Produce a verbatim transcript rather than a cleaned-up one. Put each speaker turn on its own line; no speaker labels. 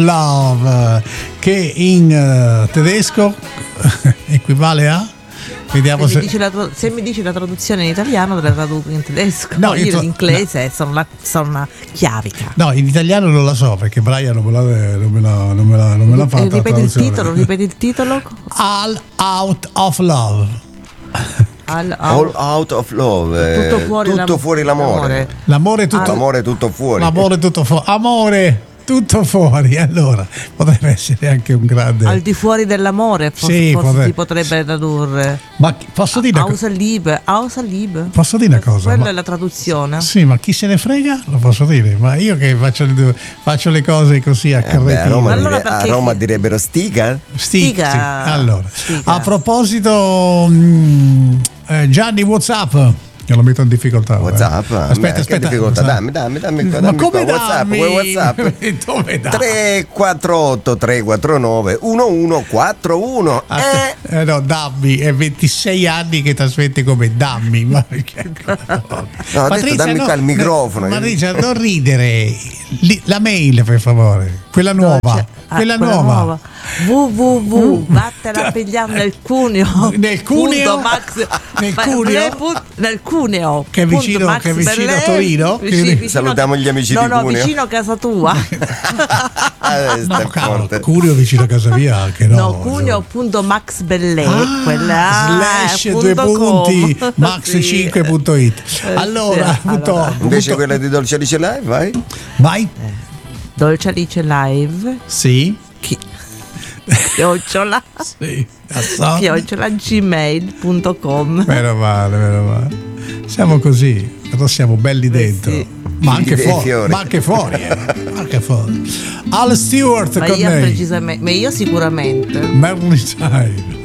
Love, che in uh, tedesco equivale a... Vediamo
se,
se...
Mi dici la, se mi dici la traduzione in italiano te la traduco in tedesco.
No,
io
io
in inglese
no.
sono, la, sono una chiavica.
No, in italiano non la so perché Brian non me la, non me la, non me la, non me la fa.
Ripeti il titolo, ripeti il titolo.
All Out of Love.
All
out, All out of love.
Tutto fuori,
tutto
l'am-
fuori l'amore.
L'amore tutto,
l'amore tutto fuori.
L'amore tutto fuori. Amore tutto fuori. Allora potrebbe essere anche un grande.
Al di fuori dell'amore, forse,
sì,
forse
potrebbe...
si potrebbe tradurre.
Ma posso dire una
cosa? Liebe, Außer Liebe.
Posso dire una cosa?
Quella
ma...
è la traduzione.
Sì, ma chi se ne frega? Lo posso dire. Ma io che faccio le, faccio le cose così a carrettino.
Eh a Roma,
allora
dire, a Roma direbbero stiga?
Stiga. Stiga. Sì. Allora,
stiga.
A proposito, mh, eh, Gianni, WhatsApp. Io lo metto in difficoltà.
WhatsApp?
Eh. Aspetta, aspetta.
Difficoltà? Dammi, dammi, dammi, dammi.
Ma come
qua, WhatsApp?
dammi?
WhatsApp?
Dove dammi?
tre quattro otto tre quattro nove uno uno quattro uno.
Eh? eh no, dammi, è ventisei anni che trasmette come dammi. Ma
no, ho Patrizia, detto dammi no, qua il microfono.
Ma Patrizia, non ridere. La mail, per favore. Quella nuova.
Dolce. Ah,
quella,
quella
nuova.
nuova. www vattene a pigliare nel Cuneo.
Nel Cuneo?
Max,
nel Cuneo?
Put, nel Cuneo.
Che è vicino,
Max
che è vicino
Berlè,
a Torino.
Vicino, vicino,
salutiamo gli amici
no,
di
no,
Cuneo.
No, vicino a casa tua.
eh,
no, cavolo, Cuneo vicino a casa mia anche no.
No, Cuneo.maxbellè.
Ah,
quella
slash due punti max cinque punto it. Allora,
sì,
punto,
allora.
punto.
Invece quella di Dolce Alice Live, vai.
Vai.
Eh. Dolce Alice Live.
Sì.
Chi? Chiocciola.
Sì.
Chiocciola gmail punto com.
Meno male, meno male. Siamo così, però siamo belli Beh, dentro. Sì. Ma anche fuori, ma anche fuori, eh. anche fuori. Al Stewart
ma
con
io
lei.
Precisamente, ma io sicuramente.
Marilyn Time.